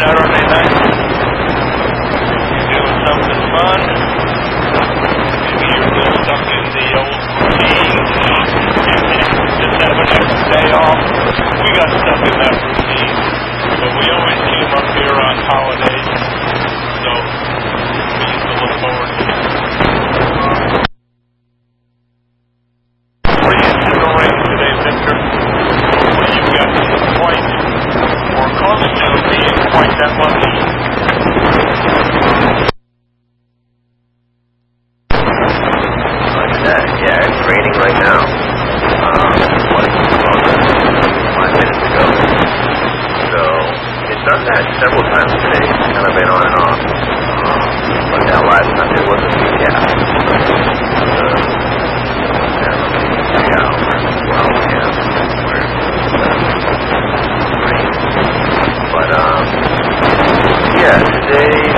Saturday night? You're doing something fun? Maybe you're just stuck in the old routine. Just have an extra day off. We got stuck in that routine. But we always came up here on holidays. So we used to look forward to it. What are you doing today, Victor? Well, you've got quite, or close to being quite that lucky. Like that, yeah, it's raining right now. What, about 5 minutes ago. So, it's done that several times today. It's kind of been on and off. But that last time there was a few gaps.